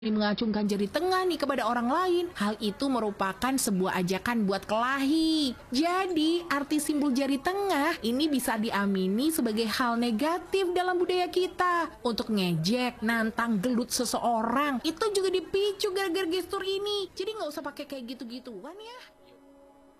mengacungkan jari tengah nih kepada orang lain, hal itu merupakan sebuah ajakan buat kelahi. Jadi, arti simbol jari tengah ini bisa diamini sebagai hal negatif dalam budaya kita. Untuk ngejek, nantang, gelut seseorang, itu juga dipicu gara-gara gestur ini. Jadi nggak usah pakai kayak gitu-gituan ya.